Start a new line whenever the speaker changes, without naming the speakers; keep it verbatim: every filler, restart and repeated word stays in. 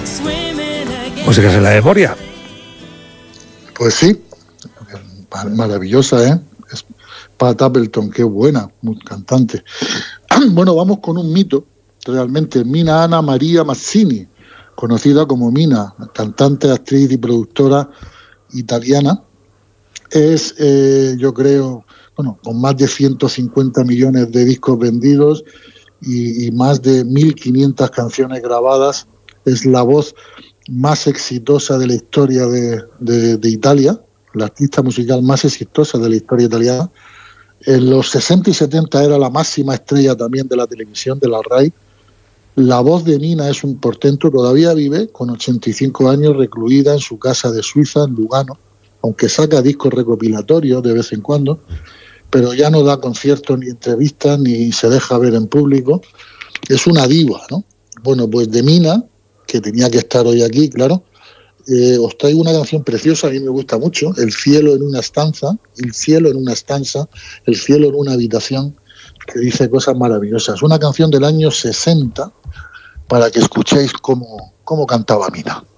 Música de la memoria.
Pues sí, maravillosa, ¿eh? Es Pat Appleton, qué buena, muy cantante. Bueno, vamos con un mito, realmente. Mina Anna Maria Mazzini, conocida como Mina, cantante, actriz y productora italiana. Es, eh, yo creo, bueno, con más de ciento cincuenta millones de discos vendidos y, y más de mil quinientas canciones grabadas, es la voz más exitosa de la historia de, de, de Italia, la artista musical más exitosa de la historia italiana. En los sesenta y setenta era la máxima estrella también de la televisión, de la RAI. La voz de Mina es un portento, todavía vive con ochenta y cinco años recluida en su casa de Suiza, en Lugano, aunque saca discos recopilatorios de vez en cuando, pero ya no da conciertos ni entrevistas ni se deja ver en público. Es una diva, ¿no? Bueno, pues de Mina, que tenía que estar hoy aquí, claro, eh, os traigo una canción preciosa, a mí me gusta mucho, El cielo en una estanza, El cielo en una estanza, El cielo en una habitación, que dice cosas maravillosas. Una canción del año sesenta, para que escuchéis cómo, cómo cantaba Mina.